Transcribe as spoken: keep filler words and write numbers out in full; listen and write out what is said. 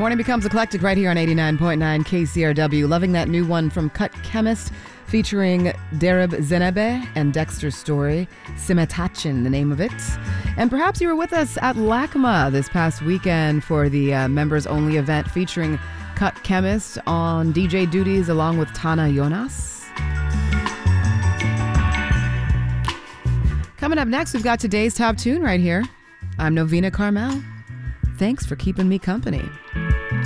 Morning becomes eclectic right here on eighty-nine point nine K C R W. Loving that new one from Cut Chemist featuring Derib Zenebe and Dexter Story. Simetachin, the name of it. And perhaps you were with us at LACMA this past weekend for the uh, members-only event featuring Cut Chemist on D J duties along with Tana Jonas. Coming up next, we've got today's top tune right here. I'm Novena Carmel. Thanks for keeping me company.